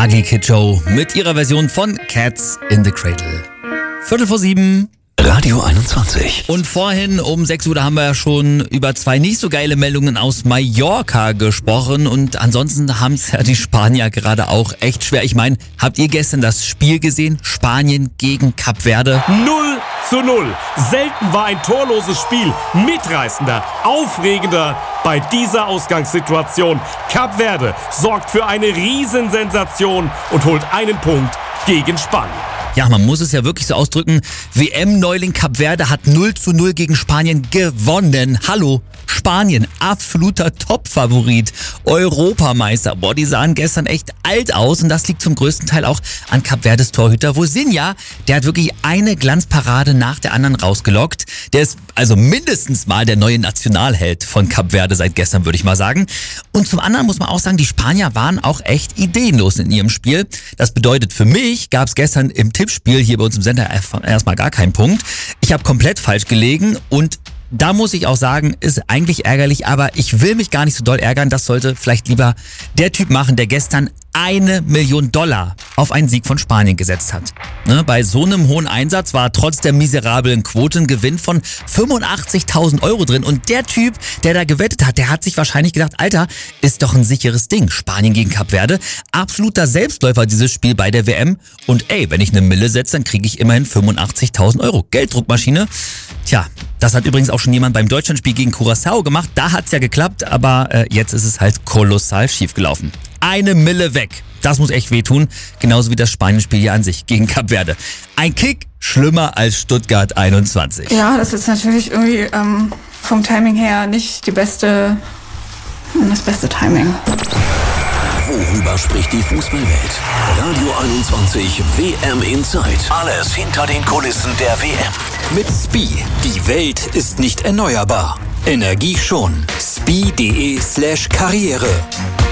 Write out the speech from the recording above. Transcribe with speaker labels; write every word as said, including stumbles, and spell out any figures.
Speaker 1: Ugly Kid Joe mit ihrer Version von Cats in the Cradle. Viertel vor sieben.
Speaker 2: Radio einundzwanzig.
Speaker 1: Und vorhin um sechs Uhr, da haben wir ja schon über zwei nicht so geile Meldungen aus Mallorca gesprochen. Und ansonsten haben es ja die Spanier gerade auch echt schwer. Ich meine, habt ihr gestern das Spiel gesehen? Spanien gegen Kap Verde?
Speaker 3: null zu null. Selten war ein torloses Spiel mitreißender, aufregender bei dieser Ausgangssituation. Kap Verde sorgt für eine Riesensensation und holt einen Punkt gegen Spanien.
Speaker 1: Ja, man muss es ja wirklich so ausdrücken. W M-Neuling Kap Verde hat null zu null gegen Spanien gewonnen. Hallo, Spanien, absoluter Top-Favorit, Europameister. Boah, die sahen gestern echt alt aus und das liegt zum größten Teil auch an Kap Verdes Torhüter Vozinha. Der hat wirklich eine Glanzparade nach der anderen rausgelockt. Der ist also mindestens mal der neue Nationalheld von Kap Verde seit gestern, würde ich mal sagen. Und zum anderen muss man auch sagen, die Spanier waren auch echt ideenlos in ihrem Spiel. Das bedeutet, für mich gab es gestern im Tippspiel hier bei uns im Sender erstmal gar keinen Punkt. Ich habe komplett falsch gelegen und da muss ich auch sagen, ist eigentlich ärgerlich, aber ich will mich gar nicht so doll ärgern. Das sollte vielleicht lieber der Typ machen, der gestern eine Million Dollar auf einen Sieg von Spanien gesetzt hat. Ne, bei so einem hohen Einsatz war trotz der miserablen Quote ein Gewinn von fünfundachtzigtausend Euro drin. Und der Typ, der da gewettet hat, der hat sich wahrscheinlich gedacht, Alter, ist doch ein sicheres Ding. Spanien gegen Kap Verde. Absoluter Selbstläufer dieses Spiel bei der W M. Und ey, wenn ich eine Mille setze, dann kriege ich immerhin fünfundachtzigtausend Euro. Gelddruckmaschine. Tja, das hat übrigens auch schon jemand beim Deutschlandspiel gegen Curaçao gemacht. Da hat's ja geklappt, aber äh, jetzt ist es halt kolossal schief gelaufen. Eine Mille weg. Das muss echt wehtun. Genauso wie das Spanien-Spiel hier an sich gegen Kap Verde. Ein Kick schlimmer als Stuttgart einundzwanzig.
Speaker 4: Ja, das ist natürlich irgendwie ähm, vom Timing her nicht die beste, das beste Timing.
Speaker 2: Worüber spricht die Fußballwelt? Radio einundzwanzig W M Insight. Alles hinter den Kulissen der W M. Mit Spee. Die Welt ist nicht erneuerbar. Energie schon. Spee.de slash Karriere.